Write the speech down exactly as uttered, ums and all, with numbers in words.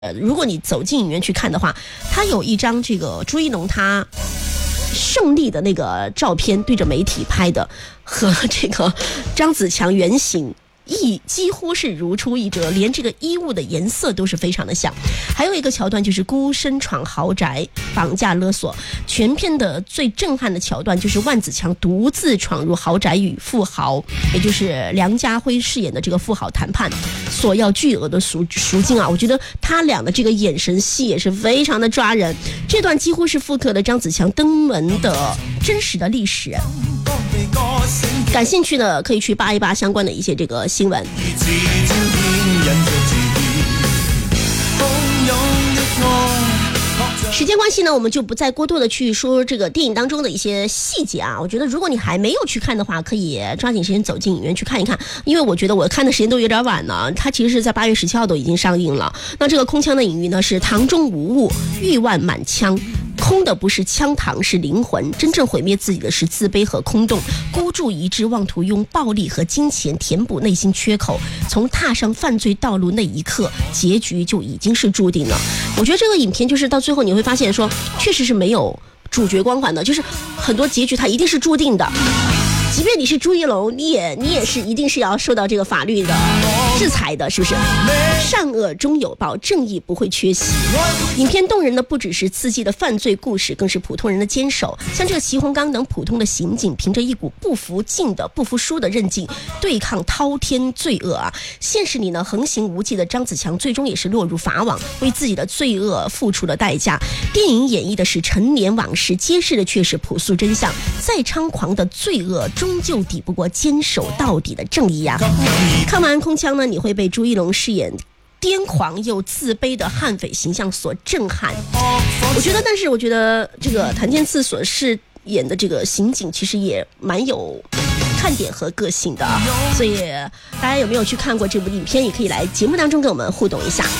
呃，如果你走进影院去看的话，他有一张这个朱一龙他胜利的那个照片，对着媒体拍的，和这个张子强原型一几乎是如出一辙，连这个衣物的颜色都是非常的像。还有一个桥段就是孤身闯豪宅绑架勒索，全片的最震撼的桥段就是万梓强独自闯入豪宅与富豪，也就是梁家辉饰演的这个富豪谈判，索要巨额的赎赎金啊！我觉得他俩的这个眼神戏也是非常的抓人，这段几乎是复刻了张子强登门的真实的历史。感兴趣的可以去扒一扒相关的一些这个新闻。时间关系呢，我们就不再过多的去说这个电影当中的一些细节啊。我觉得如果你还没有去看的话，可以抓紧时间走进影院去看一看，因为我觉得我看的时间都有点晚了，它其实是在八月十七号都已经上映了。那这个空腔的隐喻呢是堂中无物，欲万满腔。空的不是枪膛，是灵魂，真正毁灭自己的是自卑和空洞，孤注一掷，妄图用暴力和金钱填补内心缺口，从踏上犯罪道路那一刻，结局就已经是注定了。我觉得这个影片就是到最后你会发现说，确实是没有主角光环的，就是很多结局它一定是注定的，即便你是朱一龙，你也你也是一定是要受到这个法律的制裁的，是不是？善恶终有报，正义不会缺席。影片动人的不只是刺激的犯罪故事，更是普通人的坚守。像这个齐洪刚等普通的刑警，凭着一股不服劲的不服输的韧劲，对抗滔天罪恶啊！现实里呢，横行无忌的张子强最终也是落入法网，为自己的罪恶付出了代价。电影演绎的是陈年往事，揭示的却是朴素真相。再猖狂的罪恶，终究抵不过坚守到底的正义呀、啊！看完空腔呢，你会被朱一龙饰演癫狂又自卑的悍匪形象所震撼。我觉得，但是我觉得这个谭健次所饰演的这个刑警其实也蛮有看点和个性的，所以大家有没有去看过这部影片，也可以来节目当中跟我们互动一下。